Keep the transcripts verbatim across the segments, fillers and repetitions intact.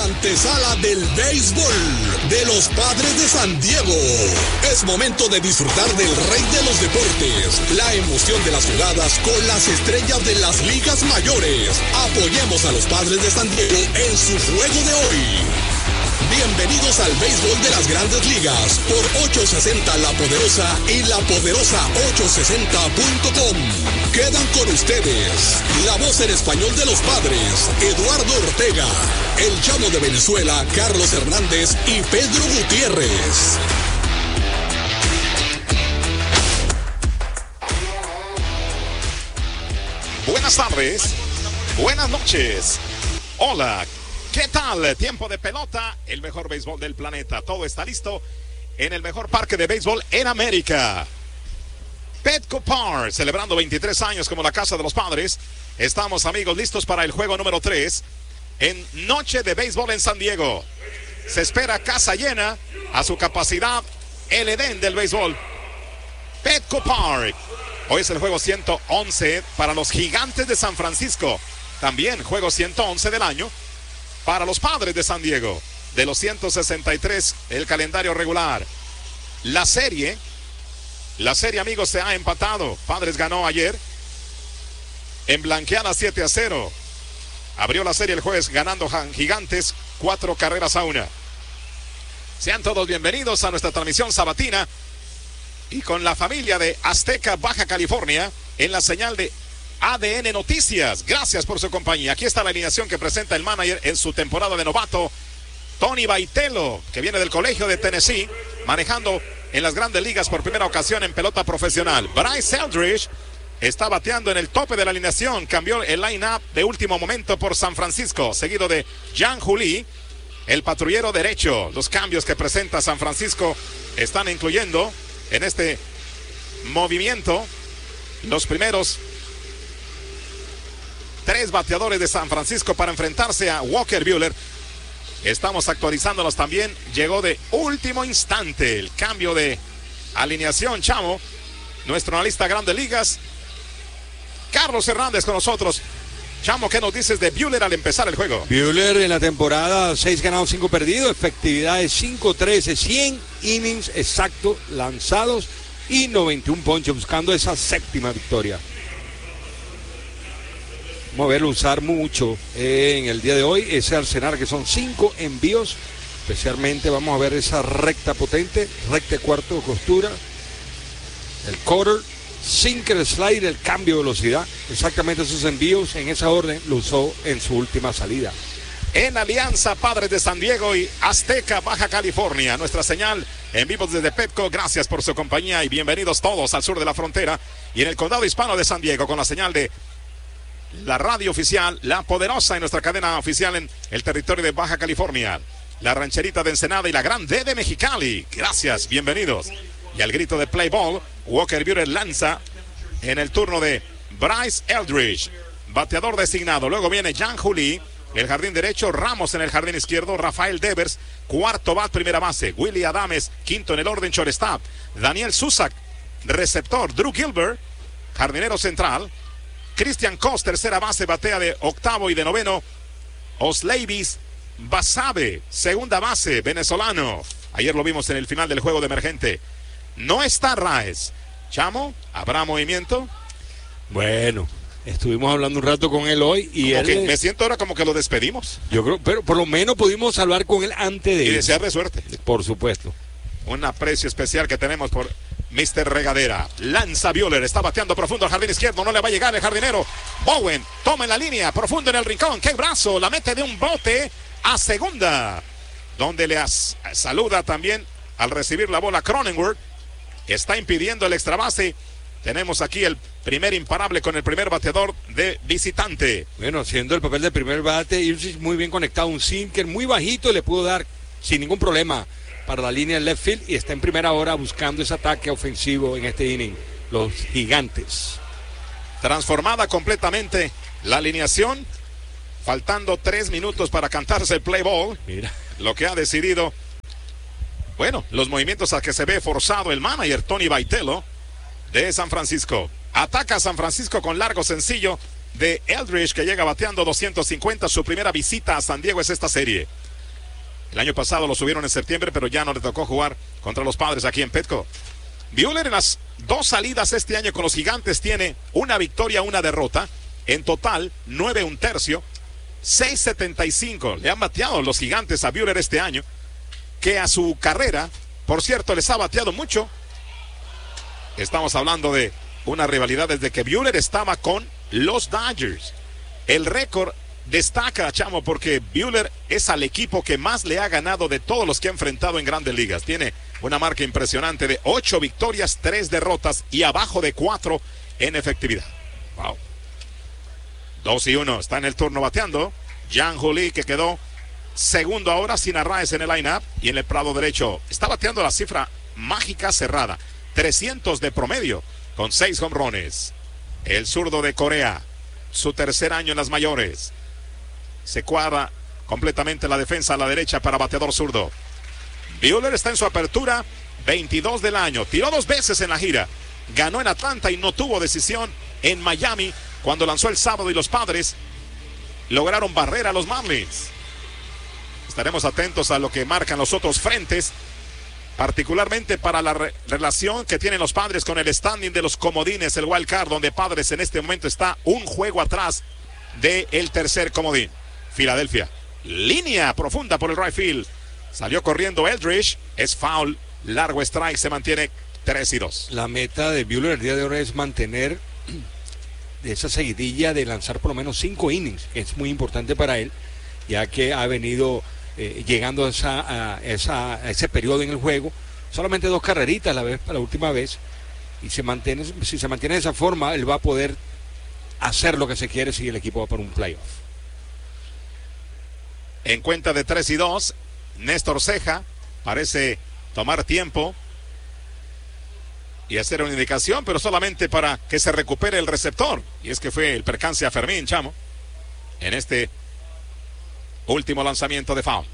antesala del béisbol de los Padres de San Diego. Es momento de disfrutar del rey de los deportes, la emoción de las jugadas con las estrellas de las ligas mayores. Apoyemos a los Padres de San Diego en su juego de hoy. Bienvenidos al béisbol de las Grandes Ligas por ochocientos sesenta La Poderosa y la poderosa ochocientos sesenta punto com. Quedan con ustedes la voz en español de los Padres, Eduardo Ortega, el Chamo de Venezuela, Carlos Hernández y Pedro Gutiérrez. Buenas tardes, buenas noches, hola. ¿Qué tal? Tiempo de pelota, el mejor béisbol del planeta. Todo está listo en el mejor parque de béisbol en América. Petco Park, celebrando veintitrés años como la casa de los Padres. Estamos, amigos, listos para el juego número tres en Noche de Béisbol en San Diego. Se espera casa llena, a su capacidad, el Edén del béisbol. Petco Park. Hoy es el juego ciento once para los Gigantes de San Francisco. También juego ciento once del año para los Padres de San Diego. De los ciento sesenta y tres, el calendario regular. La serie, la serie, amigos, se ha empatado. Padres ganó ayer en blanqueada siete a cero. Abrió la serie el jueves ganando Gigantes cuatro carreras a una. Sean todos bienvenidos a nuestra transmisión sabatina y con la familia de Azteca Baja California en la señal de A D N Noticias. Gracias por su compañía. Aquí está la alineación que presenta el manager en su temporada de novato, Tony Baitelo, que viene del colegio de Tennessee, manejando en las Grandes Ligas por primera ocasión en pelota profesional. Bryce Eldridge está bateando en el tope de la alineación. Cambió el line-up de último momento por San Francisco, seguido de Jean Juli, el patrullero derecho. Los cambios que presenta San Francisco están incluyendo en este movimiento los primeros tres bateadores de San Francisco para enfrentarse a Walker Buehler. Estamos actualizándolos también. Llegó de último instante el cambio de alineación, Chamo. Nuestro analista Grandes Ligas, Carlos Hernández, con nosotros. Chamo, ¿qué nos dices de Buehler al empezar el juego? Buehler en la temporada, seis ganados, cinco perdidos, efectividad de cinco trece, cien innings exactos lanzados y noventa y uno ponches, buscando esa séptima victoria. Vamos a verlo usar mucho en el día de hoy, ese arsenal que son cinco envíos, especialmente vamos a ver esa recta potente, recta cuarto de costura, el quarter, sinker, slider, el cambio de velocidad, exactamente esos envíos en esa orden lo usó en su última salida. En alianza, Padres de San Diego y Azteca Baja California, nuestra señal en vivo desde Petco. Gracias por su compañía y bienvenidos todos al sur de la frontera y en el condado hispano de San Diego con la señal de la radio oficial, La Poderosa, en nuestra cadena oficial en el territorio de Baja California, la rancherita de Ensenada y la Gran D de Mexicali. Gracias, bienvenidos. Y al grito de play ball, Walker Buehler lanza en el turno de Bryce Eldridge, bateador designado. Luego viene Jean Juli, el jardín derecho, Ramos en el jardín izquierdo, Rafael Devers, cuarto bat, primera base, Willy Adames, quinto en el orden, shortstop, Daniel Susac, receptor, Drew Gilbert, jardinero central, Christian Cos, tercera base, batea de octavo y de noveno, Osleivis Basabe, segunda base, venezolano. Ayer lo vimos en el final del juego de emergente. No está Raez. Chamo, ¿habrá movimiento? Bueno, estuvimos hablando un rato con él hoy y como él... que me siento ahora como que lo despedimos. Yo creo, pero por lo menos pudimos hablar con él antes de Y ir. desearle suerte. Por supuesto. Un aprecio especial que tenemos por mister Regadera. Lanza Buehler, está bateando profundo al jardín izquierdo, no le va a llegar el jardinero. Bowen toma en la línea, profundo en el rincón. ¡Qué brazo! La mete de un bote a segunda, donde le as- saluda también al recibir la bola Cronenworth. Está impidiendo el extra base. Tenemos aquí el primer imparable con el primer bateador de visitante. Bueno, haciendo el papel de primer bate, Illich muy bien conectado, un sinker muy bajito, le pudo dar sin ningún problema para la línea del left field y está en primera hora buscando ese ataque ofensivo en este inning. Los Gigantes. Transformada completamente la alineación, faltando tres minutos para cantarse el play ball. Mira. Lo que ha decidido, bueno, los movimientos a que se ve forzado el manager Tony Baitelo de San Francisco. Ataca a San Francisco con largo sencillo de Eldridge, que llega bateando doscientos cincuenta. Su primera visita a San Diego es esta serie. El año pasado lo subieron en septiembre, pero ya no le tocó jugar contra los Padres aquí en Petco. Buehler en las dos salidas este año con los Gigantes tiene una victoria, una derrota. En total, nueve un tercio, seis setenta y cinco. Le han bateado los Gigantes a Buehler este año, que a su carrera, por cierto, les ha bateado mucho. Estamos hablando de una rivalidad desde que Buehler estaba con los Dodgers. El récord destaca, chamo, porque Buehler es al equipo que más le ha ganado de todos los que ha enfrentado en Grandes Ligas. Tiene una marca impresionante de ocho victorias, tres derrotas y abajo de cuatro en efectividad. Wow. dos y uno, está en el turno bateando Jan Juli, que quedó segundo ahora sin Arraez en el line-up, y en el prado derecho está bateando la cifra mágica cerrada, trescientos de promedio, con seis jonrones. El zurdo de Corea, su tercer año en las mayores. Se cuadra completamente la defensa a la derecha para bateador zurdo. Buehler está en su apertura veintidós del año. Tiró dos veces en la gira. Ganó en Atlanta y no tuvo decisión en Miami cuando lanzó el sábado y los Padres lograron barrer a los Marlins. Estaremos atentos a lo que marcan los otros frentes, particularmente para la re relación que tienen los Padres con el standing de los comodines, el wild card, donde Padres en este momento está un juego atrás del tercer comodín. Filadelfia, línea profunda por el right field. Salió corriendo Eldridge, es foul, largo strike, se mantiene tres y dos. La meta de Buehler el día de hoy es mantener esa seguidilla de lanzar por lo menos cinco innings. Es muy importante para él, ya que ha venido eh, llegando a, esa, a, esa, a ese periodo en el juego. Solamente dos carreritas la, vez, la última vez. Y se mantiene, si se mantiene de esa forma, él va a poder hacer lo que se quiere si el equipo va para un playoff. En cuenta de tres y dos, Néstor Ceja parece tomar tiempo y hacer una indicación, pero solamente para que se recupere el receptor. Y es que fue el percance a Fermín, chamo, en este último lanzamiento de foul.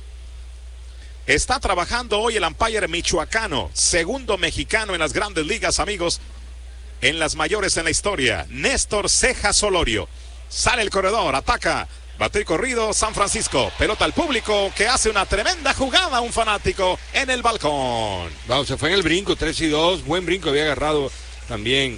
Está trabajando hoy el umpire michoacano, segundo mexicano en las Grandes Ligas, amigos, en las mayores en la historia. Néstor Ceja Solorio. Sale el corredor, ataca. Bate y corrido, San Francisco. Pelota al público, que hace una tremenda jugada, un fanático en el balcón. Wow, se fue en el brinco, tres y dos. Buen brinco había agarrado también.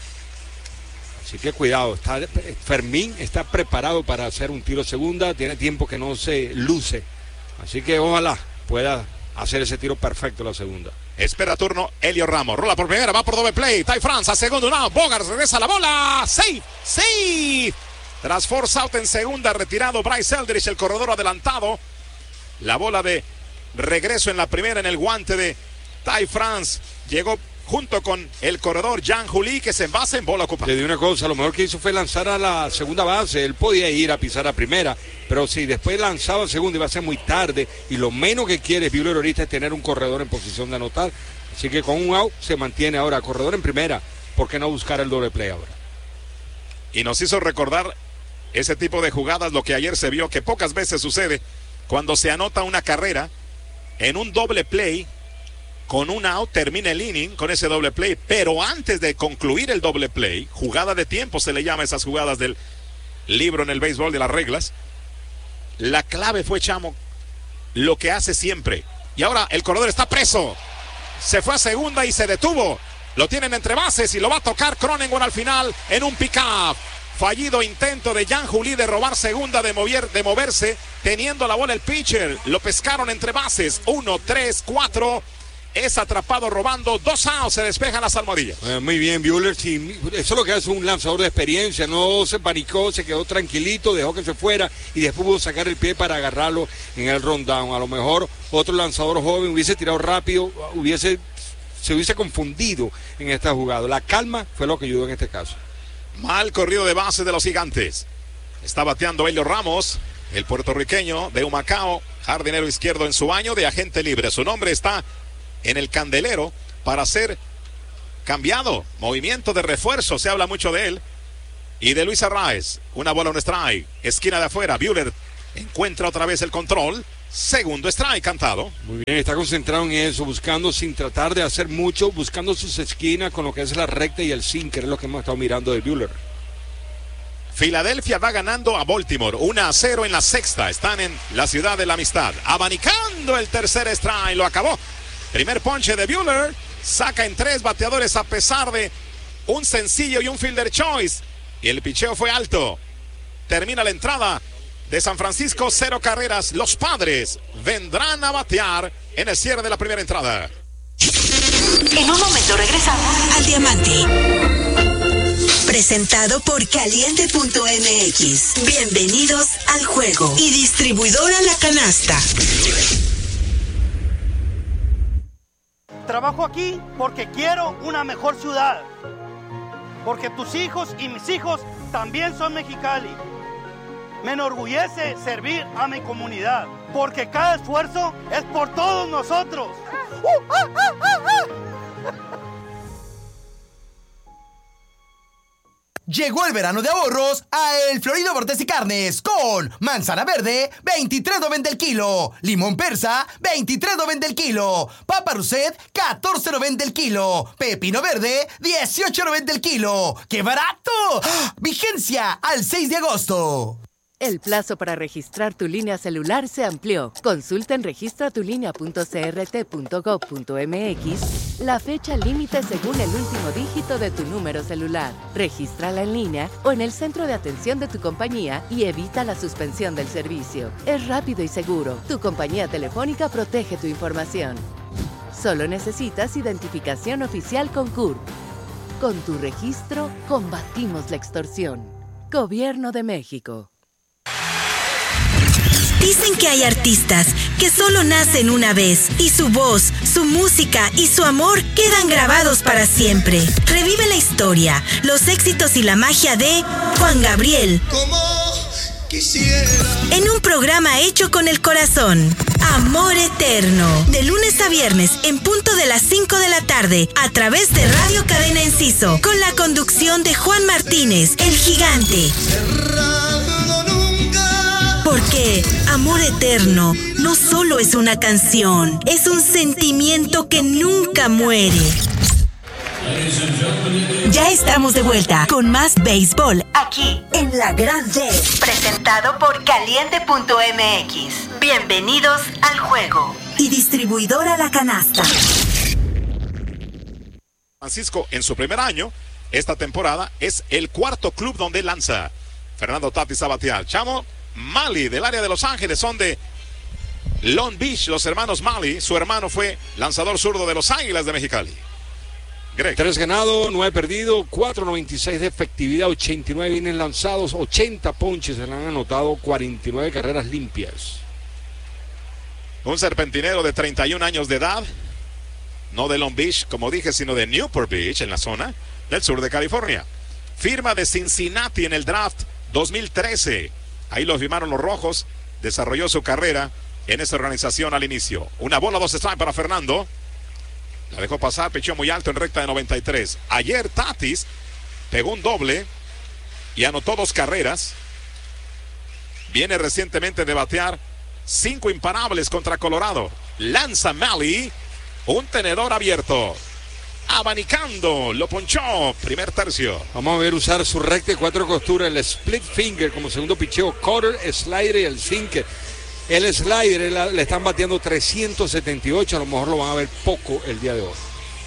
Así que cuidado. Está, Fermín está preparado para hacer un tiro segunda. Tiene tiempo que no se luce. Así que ojalá pueda hacer ese tiro perfecto la segunda. Espera turno Elio Ramos. Rola por primera, va por doble play. Ty France a segundo, no. Bogart regresa la bola. Safe, safe. Tras force out en segunda, retirado Bryce Eldridge, el corredor adelantado. La bola de regreso en la primera en el guante de Ty France. Llegó junto con el corredor Jan Juli, que se envasa en bola ocupada. Le digo una cosa, lo mejor que hizo fue lanzar a la segunda base. Él podía ir a pisar a primera, pero si después lanzaba a segunda iba a ser muy tarde. Y lo menos que quiere Buehler ahorita es tener un corredor en posición de anotar. Así que con un out se mantiene ahora corredor en primera. ¿Por qué no buscar el doble play ahora? Y nos hizo recordar ese tipo de jugadas, lo que ayer se vio, que pocas veces sucede, cuando se anota una carrera en un doble play, con un out termina el inning con ese doble play, pero antes de concluir el doble play, jugada de tiempo se le llama esas jugadas del libro en el béisbol de las reglas. La clave fue, chamo, lo que hace siempre. Y ahora el corredor está preso, se fue a segunda y se detuvo. Lo tienen entre bases y lo va a tocar Cronenworth al final en un pick-up. Fallido intento de Jan Juli de robar segunda, de, mover, de moverse, teniendo la bola el pitcher. Lo pescaron entre bases. Uno, tres, cuatro. Es atrapado robando. Dos outs. Se despejan las almohadillas. Eh, muy bien, Buehler. Sí, eso es lo que hace un lanzador de experiencia. No se panicó, se quedó tranquilito, dejó que se fuera y después pudo sacar el pie para agarrarlo en el rundown. A lo mejor otro lanzador joven hubiese tirado rápido, hubiese, se hubiese confundido en esta jugada. La calma fue lo que ayudó en este caso. Mal corrido de base de los Gigantes. Está bateando Elio Ramos, el puertorriqueño de Humacao, jardinero izquierdo en su año de agente libre. Su nombre está en el candelero para ser cambiado. Movimiento de refuerzo, se habla mucho de él. Y de Luis Arraez, una bola, un strike. Esquina de afuera, Buehler encuentra otra vez el control. Segundo strike cantado. Muy bien, está concentrado en eso, buscando sin tratar de hacer mucho, buscando sus esquinas con lo que es la recta y el sinker, es lo que hemos estado mirando de Buehler. Filadelfia va ganando a Baltimore uno a cero en la sexta. Están en la ciudad de la amistad. Abanicando el tercer strike. Lo acabó. Primer ponche de Buehler. Saca en tres bateadores a pesar de un sencillo y un fielder choice. Y el picheo fue alto. Termina la entrada de San Francisco. Cero carreras. Los Padres vendrán a batear en el cierre de la primera entrada. En un momento regresamos al Diamante. Presentado por Caliente punto M X. Bienvenidos al juego. Y distribuidora La Canasta. Trabajo aquí porque quiero una mejor ciudad. Porque tus hijos y mis hijos también son Mexicali. Me enorgullece servir a mi comunidad. Porque cada esfuerzo es por todos nosotros. ¡Uh, ah, ah, ah, ah! Llegó el verano de ahorros a El Florido Cortes y Carnes con manzana verde, veintitrés noventa el kilo, limón persa, veintitrés noventa el kilo, papa Rousset, catorce noventa el kilo, pepino verde, dieciocho noventa el kilo. ¡Qué barato! ¡Ah! Vigencia al seis de agosto. El plazo para registrar tu línea celular se amplió. Consulta en registra tu línea punto c r t punto gov punto m x la fecha límite según el último dígito de tu número celular. Regístrala en línea o en el centro de atención de tu compañía y evita la suspensión del servicio. Es rápido y seguro. Tu compañía telefónica protege tu información. Solo necesitas identificación oficial con C U R P. Con tu registro, combatimos la extorsión. Gobierno de México. Dicen que hay artistas que solo nacen una vez y su voz, su música y su amor quedan grabados para siempre. Revive la historia, los éxitos y la magia de Juan Gabriel. Como quisiera. En un programa hecho con el corazón. Amor Eterno. De lunes a viernes en punto de las cinco de la tarde a través de Radio Cadena Enciso con la conducción de Juan Martínez, el gigante. Porque Amor Eterno no solo es una canción, es un sentimiento que nunca muere. Ya estamos de vuelta con más béisbol aquí en La Gran D. Presentado por Caliente punto m x. Bienvenidos al juego. Y distribuidora La Canasta. Francisco, en su primer año, esta temporada, es el cuarto club donde lanza. Fernando Tatis a batear. Chamo Mali, del área de Los Ángeles, son de Long Beach, los hermanos Mali. Su hermano fue lanzador zurdo de los Águilas de Mexicali. Greg. Tres ganados, nueve perdidos, cuatro noventa y seis de efectividad, ochenta y nueve vienen lanzados, ochenta ponches se le han anotado, cuarenta y nueve carreras limpias. Un serpentinero de treinta y un años de edad, no de Long Beach, como dije, sino de Newport Beach, en la zona del sur de California. Firma de Cincinnati en el draft dos mil trece. Ahí lo firmaron los rojos. Desarrolló su carrera en esa organización al inicio. Una bola, dos strikes para Fernando. La dejó pasar, pichó muy alto en recta de noventa y tres. Ayer Tatis pegó un doble y anotó dos carreras. Viene recientemente de batear cinco imparables contra Colorado. Lanza Mali, un tenedor abierto. Abanicando, lo ponchó, primer tercio. Vamos a ver usar su recta y cuatro costuras, el split finger como segundo picheo, cutter, slider y el sinker. El slider le están bateando trescientos setenta y ocho, a lo mejor lo van a ver poco el día de hoy.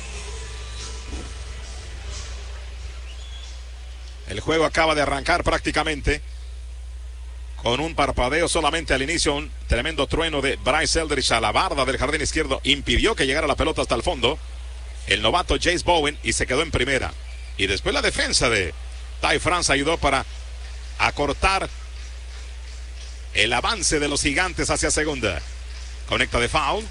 El juego acaba de arrancar prácticamente con un parpadeo solamente al inicio. Un tremendo trueno de Bryce Eldridge a la barda del jardín izquierdo impidió que llegara la pelota hasta el fondo. El novato Jace Bowen y se quedó en primera. Y después la defensa de Ty France ayudó para acortar el avance de los gigantes hacia segunda. Conecta de foul.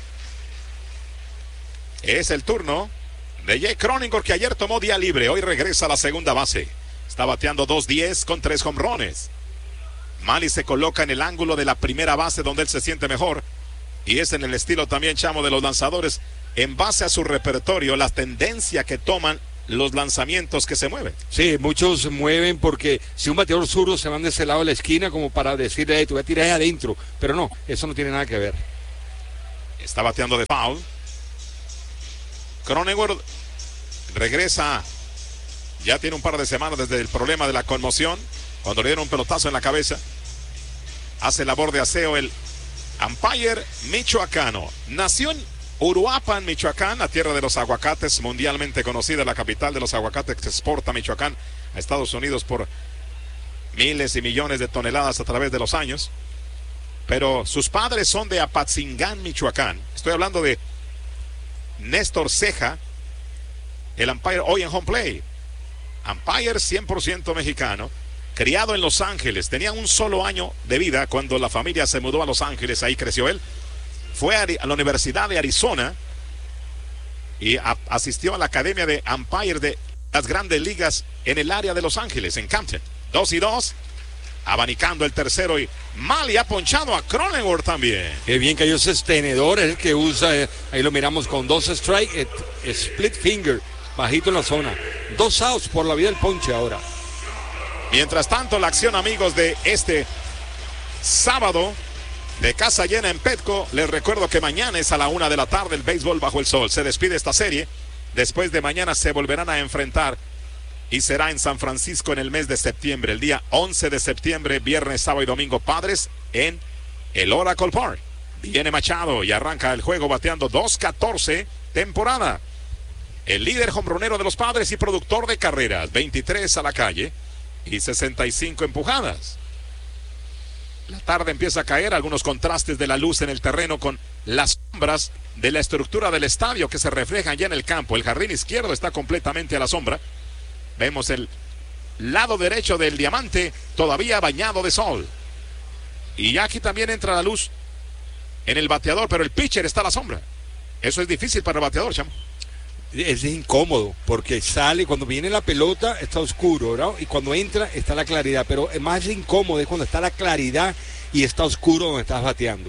Es el turno de Jake Cronenworth, que ayer tomó día libre. Hoy regresa a la segunda base. Está bateando dos diez con tres jonrones. Mali se coloca en el ángulo de la primera base donde él se siente mejor. Y es en el estilo también, Chamo, de los lanzadores. En base a su repertorio, la tendencia que toman los lanzamientos que se mueven. Sí, muchos se mueven porque si un bateador zurdo se van de ese lado de la esquina como para decirle, hey, tú voy a tirar ahí adentro. Pero no, eso no tiene nada que ver. Está bateando de foul. Cronenworth regresa. Ya tiene un par de semanas desde el problema de la conmoción. cuando le dieron un pelotazo en la cabeza. Hace labor de aseo el umpire michoacano. Nació en Uruapan, Michoacán, la tierra de los aguacates, mundialmente conocida, la capital de los aguacates que exporta Michoacán a Estados Unidos por miles y millones de toneladas a través de los años. Pero sus padres son de Apatzingán, Michoacán. Estoy hablando de Néstor Ceja, el umpire hoy en home play. Umpire cien por ciento mexicano, criado en Los Ángeles. Tenía un solo año de vida cuando la familia se mudó a Los Ángeles, ahí creció él. Fue a la Universidad de Arizona y a, asistió a la Academia de Umpire de las Grandes Ligas en el área de Los Ángeles, en Campton. Dos y dos, abanicando el tercero, y Mahle ha ponchado a Cronenworth también. Qué bien que ellos es tenedor, es el que usa, eh, ahí lo miramos con dos strike, eh, split finger, bajito en la zona. Dos outs por la vía del ponche ahora. Mientras tanto, la acción, amigos, de este sábado de casa llena en Petco. Les recuerdo que mañana es a la una de la tarde el béisbol bajo el sol. Se despide esta serie. Después de mañana se volverán a enfrentar y será en San Francisco en el mes de septiembre. El día once de septiembre, viernes, sábado y domingo, Padres en el Oracle Park. Viene Machado y arranca el juego bateando dos catorce temporada. El líder jonronero de los Padres y productor de carreras, veintitrés a la calle y sesenta y cinco empujadas. La tarde empieza a caer, algunos contrastes de la luz en el terreno con las sombras de la estructura del estadio que se reflejan ya en el campo. El jardín izquierdo está completamente a la sombra. Vemos el lado derecho del diamante todavía bañado de sol. Y ya aquí también entra la luz en el bateador, pero el pitcher está a la sombra. Eso es difícil para el bateador, chamo. Es incómodo porque sale, cuando viene la pelota está oscuro, ¿no? Y cuando entra está la claridad, pero es más incómodo es cuando está la claridad y está oscuro donde estás bateando.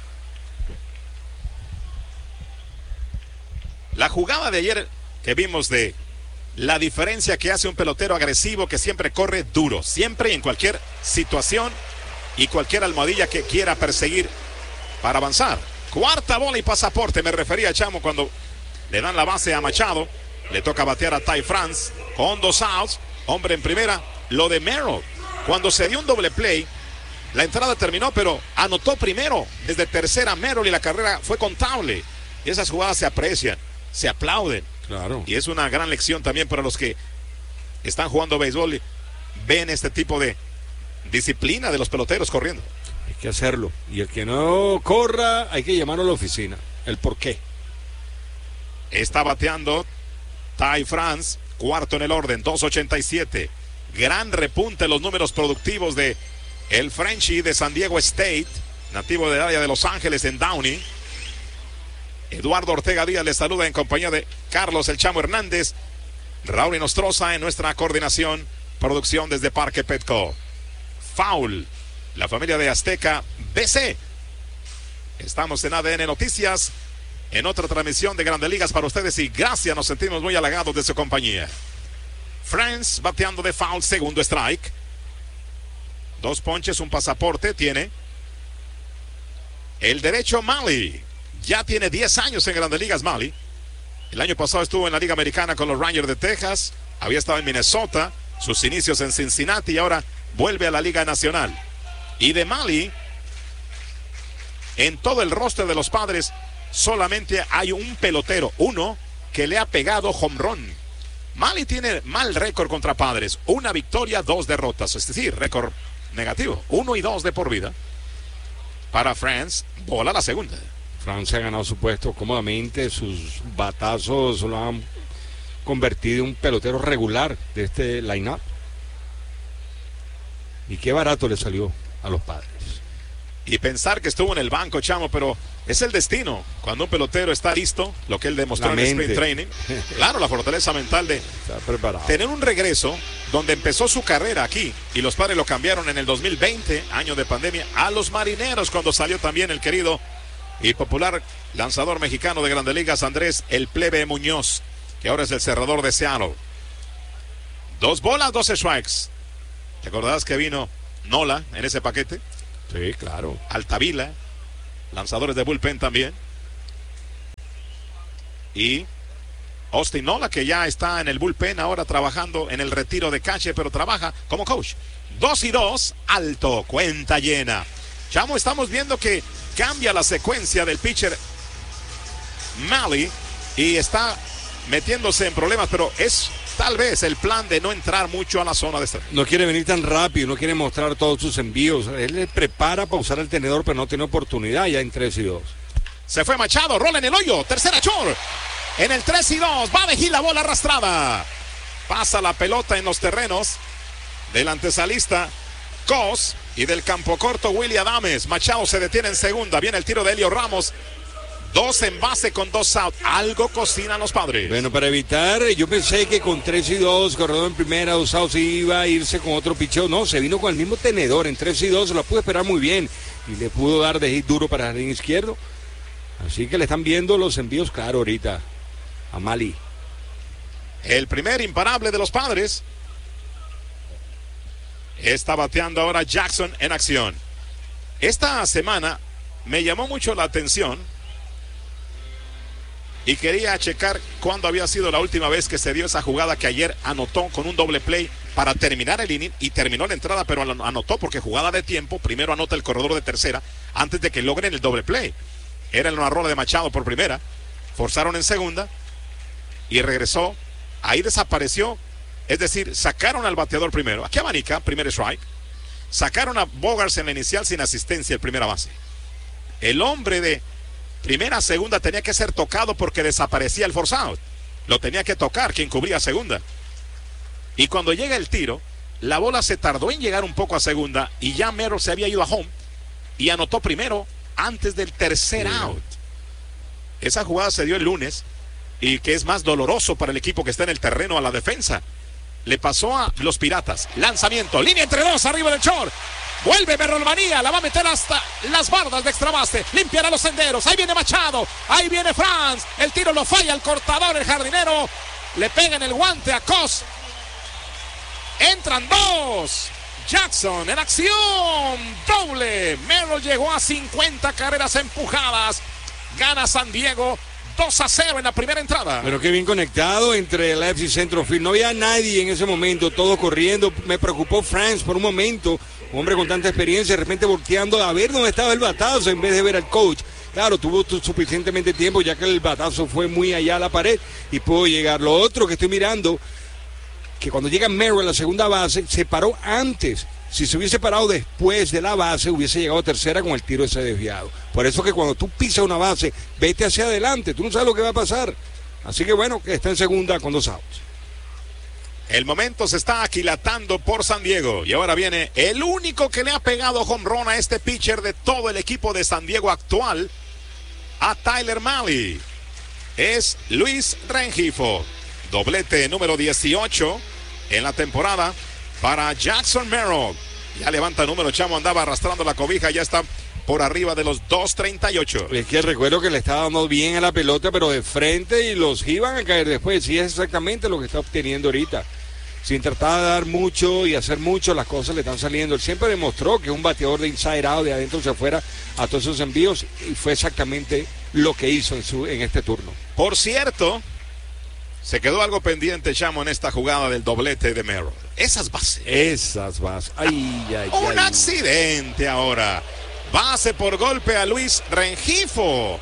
La jugada de ayer que vimos de la diferencia que hace un pelotero agresivo que siempre corre duro, siempre y en cualquier situación y cualquier almohadilla que quiera perseguir para avanzar. Cuarta bola y pasaporte, me refería a Chamo cuando le dan la base a Machado. Le toca batear a Ty France con dos outs, hombre en primera. Lo de Merrill, cuando se dio un doble play, la entrada terminó, pero anotó primero desde tercera Merrill y la carrera fue contable. Y esas jugadas se aprecian, se aplauden. Claro. Y es una gran lección también para los que están jugando béisbol y ven este tipo de disciplina de los peloteros corriendo. Hay que hacerlo. Y el que no corra, hay que llamarlo a la oficina. El por qué. Está bateando Ty France, cuarto en el orden, dos ochenta y siete. Gran repunte en los números productivos de el Frenchie de San Diego State, nativo del área de Los Ángeles en Downey. Eduardo Ortega Díaz le saluda en compañía de Carlos El Chamo Hernández, Raúl Inostroza en nuestra coordinación, producción desde Parque Petco. Foul, la familia de Azteca B C. Estamos en A D N Noticias, en otra transmisión de Grandes Ligas para ustedes y gracias, nos sentimos muy halagados de su compañía. France bateando de foul, segundo strike. Dos ponches, un pasaporte tiene el derecho Mahle. Ya tiene diez años en Grandes Ligas Mahle. El año pasado estuvo en la Liga Americana con los Rangers de Texas. Había estado en Minnesota, sus inicios en Cincinnati y ahora vuelve a la Liga Nacional. Y de Mahle, en todo el roster de los Padres, solamente hay un pelotero, uno, que le ha pegado home run. Mahle tiene mal récord contra Padres. Una victoria, dos derrotas. Es decir, récord negativo. Uno y dos de por vida. Para France, bola la segunda. France ha ganado su puesto cómodamente. Sus batazos lo han convertido en un pelotero regular de este line-up. Y qué barato le salió a los Padres. Y pensar que estuvo en el banco, Chamo, pero es el destino. Cuando un pelotero está listo, lo que él demostró en el sprint training. Claro, la fortaleza mental de tener un regreso donde empezó su carrera aquí. Y los Padres lo cambiaron en el dos mil veinte, año de pandemia, a los Marineros, cuando salió también el querido y popular lanzador mexicano de Grandes Ligas, Andrés El Plebe Muñoz, que ahora es el cerrador de Seattle. Dos bolas, dos strikes. ¿Te acordás que vino Nola en ese paquete? Sí, claro. Altavila, lanzadores de bullpen también. Y Austin Nola, que ya está en el bullpen ahora trabajando en el retiro de catcher, pero trabaja como coach. Dos y dos, alto, cuenta llena. Chamo, estamos viendo que cambia la secuencia del pitcher Mahle y está metiéndose en problemas, pero es tal vez el plan de no entrar mucho a la zona de strike. No quiere venir tan rápido, no quiere mostrar todos sus envíos. Él le prepara para usar el tenedor, pero no tiene oportunidad ya en tres y dos. Se fue Machado, rola en el hoyo, tercera short. En el tres y dos, va de Gil la bola arrastrada. Pasa la pelota en los terrenos del antesalista Cos y del campo corto Willy Adames. Machado se detiene en segunda, viene el tiro de Elio Ramos. Dos en base con dos out. Algo cocinan los Padres. Bueno, para evitar, yo pensé que con tres y dos, corredor en primera, dos outs, iba a irse con otro picheo. No, se vino con el mismo tenedor. En tres y dos se lo pudo esperar muy bien. Y le pudo dar de hit duro para el jardín izquierdo. Así que le están viendo los envíos claro ahorita a Mahle. El primer imparable de los Padres. Está bateando ahora Jackson en acción. Esta semana me llamó mucho la atención y quería checar cuándo había sido la última vez que se dio esa jugada que ayer anotó con un doble play para terminar el inning y terminó la entrada, pero anotó porque jugada de tiempo, primero anota el corredor de tercera antes de que logren el doble play. Era una rola de Machado por primera, forzaron en segunda y regresó, ahí desapareció, es decir, sacaron al bateador primero, aquí abanica, primer strike, sacaron a Bogaerts en la inicial sin asistencia en primera base. El hombre de primera a segunda tenía que ser tocado porque desaparecía el force out. Lo tenía que tocar quien cubría segunda. Y cuando llega el tiro, la bola se tardó en llegar un poco a segunda y ya Merrill se había ido a home y anotó primero antes del tercer sí. out. Esa jugada se dio el lunes y que es más doloroso para el equipo que está en el terreno a la defensa. Le pasó a los Piratas. Lanzamiento, línea entre dos, arriba del short. Vuelve Merrolmanía, la va a meter hasta las bardas de extra base. Limpiará los senderos. Ahí viene Machado. Ahí viene Franz. El tiro lo falla el cortador, el jardinero. Le pega en el guante a Cos. Entran dos. Jackson en acción. Doble. Merrill llegó a cincuenta carreras empujadas. Gana San Diego. dos a cero en la primera entrada. Pero qué bien conectado entre left y centro field. No había nadie en ese momento, todo corriendo. Me preocupó Franz por un momento. Un hombre con tanta experiencia, de repente volteando a ver dónde estaba el batazo en vez de ver al coach. Claro, tuvo suficientemente tiempo ya que el batazo fue muy allá a la pared y pudo llegar. Lo otro que estoy mirando, que cuando llega Merrill a la segunda base, se paró antes. Si se hubiese parado después de la base, hubiese llegado a tercera con el tiro ese desviado. Por eso que cuando tú pisas una base, vete hacia adelante, tú no sabes lo que va a pasar. Así que bueno, que está en segunda con dos outs. El momento se está aquilatando por San Diego. Y ahora viene el único que le ha pegado home run a este pitcher de todo el equipo de San Diego actual, a Tyler Mahle. Es Luis Rengifo. Doblete número dieciocho en la temporada para Jackson Merrill. Ya levanta número, Chamo, andaba arrastrando la cobija, ya está por arriba de los dos treinta y ocho. Es que recuerdo que le estaba dando bien a la pelota, pero de frente, y los iban a caer después. Sí, es exactamente lo que está obteniendo ahorita. Sin tratar de dar mucho y hacer mucho, las cosas le están saliendo. Él siempre demostró que es un bateador de inside out, de adentro hacia afuera, a todos esos envíos, y fue exactamente lo que hizo en, su, en este turno. Por cierto, se quedó algo pendiente, Chamo, en esta jugada del doblete de Merrill. Esas bases. Esas bases. Ay, ay, Un ay. accidente ahora. Base por golpe a Luis Rengifo.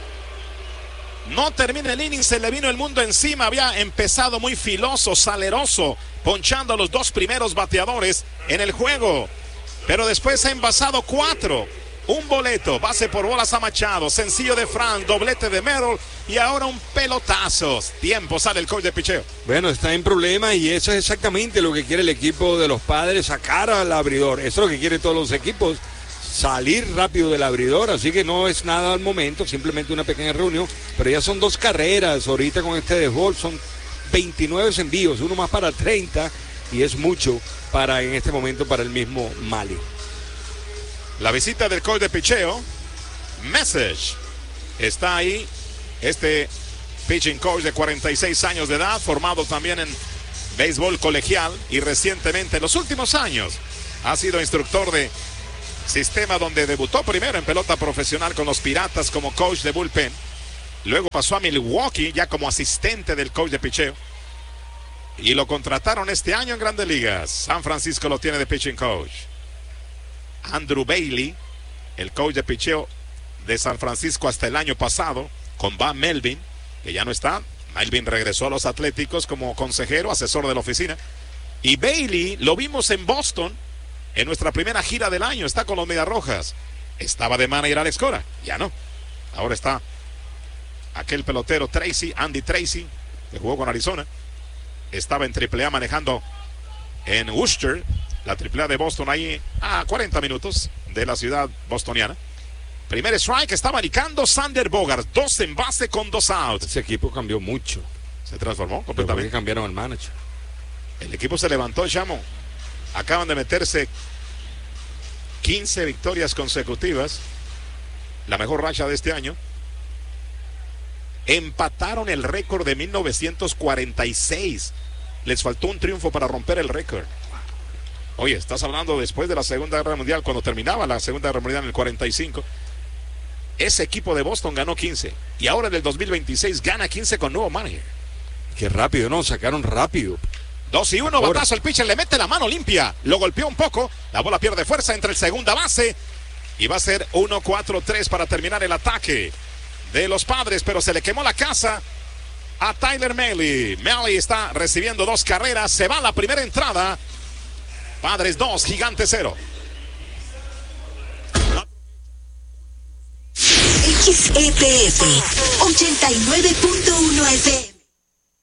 No termina el inning, se le vino el mundo encima. Había empezado muy filoso, saleroso, ponchando a los dos primeros bateadores en el juego. Pero después ha envasado cuatro. Un boleto, base por bolas a Machado, sencillo de Franz, doblete de Merrill y ahora un pelotazo. Tiempo, sale el coach de picheo. Bueno, está en problemas y eso es exactamente lo que quiere el equipo de los Padres, sacar al abridor. Eso es lo que quieren todos los equipos, salir rápido del abridor, así que no es nada al momento, simplemente una pequeña reunión, pero ya son dos carreras ahorita con este desbol, son veintinueve envíos, uno más para treinta y es mucho para en este momento para el mismo Mahle. La visita del coach de picheo, Message, está ahí, este pitching coach de cuarenta y seis años de edad, formado también en béisbol colegial y recientemente en los últimos años ha sido instructor de sistema donde debutó primero en pelota profesional con los Piratas como coach de bullpen, luego pasó a Milwaukee ya como asistente del coach de picheo y lo contrataron este año en Grandes Ligas. San Francisco lo tiene de pitching coach. Andrew Bailey, el coach de picheo de San Francisco hasta el año pasado, con Bob Melvin, que ya no está. Melvin regresó a los Atléticos como consejero, asesor de la oficina. Y Bailey lo vimos en Boston en nuestra primera gira del año. Está con los Medias Rojas. Estaba de manager Alex Cora, ya no. Ahora está aquel pelotero Tracy, Andy Tracy, que jugó con Arizona. Estaba en triple A manejando en Worcester, la triple A de Boston, ahí a cuarenta minutos de la ciudad bostoniana. Primer strike, está marcando Sander Bogaerts, dos en base con dos outs. Ese equipo cambió mucho. Se transformó completamente. Cambiaron el manager. El equipo se levantó, Chamo. Acaban de meterse quince victorias consecutivas, la mejor racha de este año. Empataron el récord de mil novecientos cuarenta y seis. Les faltó un triunfo para romper el récord. Oye, estás hablando después de la Segunda Guerra Mundial, cuando terminaba la Segunda Guerra Mundial en el cuarenta y cinco. Ese equipo de Boston ganó quince. Y ahora en el dos mil veintiséis gana quince con nuevo manager. Qué rápido, ¿no? Sacaron rápido. dos y uno, batazo, el pitcher le mete la mano limpia. Lo golpeó un poco. La bola pierde fuerza entre el segunda base. Y va a ser uno cuatro tres para terminar el ataque de los Padres, pero se le quemó la casa a Tyler Mahle. Mahle está recibiendo dos carreras, se va la primera entrada. Padres dos, Gigantes cero. X E P F ochenta y nueve punto uno F M.